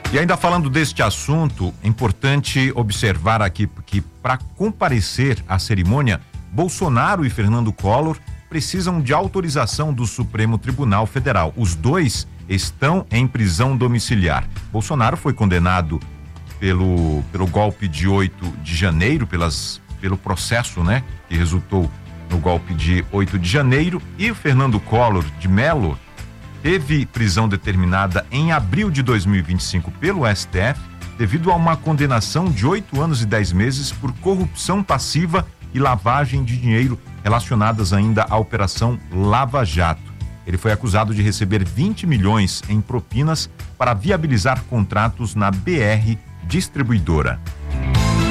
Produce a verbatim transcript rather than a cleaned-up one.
E ainda falando deste assunto, é importante observar aqui que para comparecer à cerimônia, Bolsonaro e Fernando Collor precisam de autorização do Supremo Tribunal Federal. Os dois estão em prisão domiciliar. Bolsonaro foi condenado pelo, pelo golpe de oito de janeiro, pelas, pelo processo, né, que resultou no golpe de oito de janeiro, e o Fernando Collor de Mello teve prisão determinada em abril de dois mil e vinte e cinco pelo S T F, devido a uma condenação de oito anos e dez meses por corrupção passiva e lavagem de dinheiro relacionadas ainda à Operação Lava Jato. Ele foi acusado de receber vinte milhões em propinas para viabilizar contratos na B R Distribuidora.